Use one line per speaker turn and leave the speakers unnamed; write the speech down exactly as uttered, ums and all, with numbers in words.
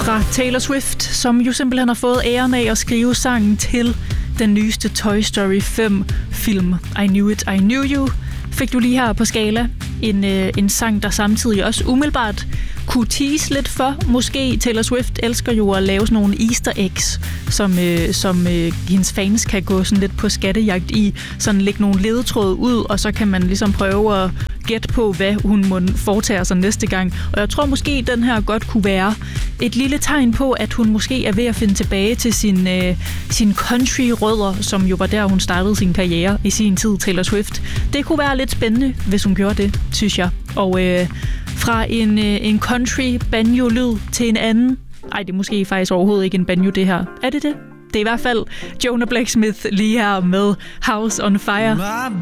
fra Taylor Swift, som jo simpelthen har fået æren af at skrive sangen til den nyeste Toy Story fem film, I Knew It, I Knew You. Fik du lige her på skala en, øh, en sang, der samtidig også umiddelbart kunne tease lidt for. Måske Taylor Swift elsker jo at lave sådan nogle easter eggs, som, øh, som øh, hendes fans kan gå sådan lidt på skattejagt i. Sådan lægge nogle ledetråde ud, og så kan man ligesom prøve at gætte på, hvad hun må foretage sig næste gang. Og jeg tror måske, den her godt kunne være et lille tegn på, at hun måske er ved at finde tilbage til sin, øh, sin country-rødder, som jo var der, hun startede sin karriere i sin tid, Taylor Swift. Det kunne være lidt spændende, hvis hun gjorde det, synes jeg. Og øh, fra en, øh, en country-banjo-lyd til en anden. Ej, det er måske faktisk overhovedet ikke en banjo, det her. Er det det? Det er i hvert fald Jonah Blacksmith lige her med House on Fire.
My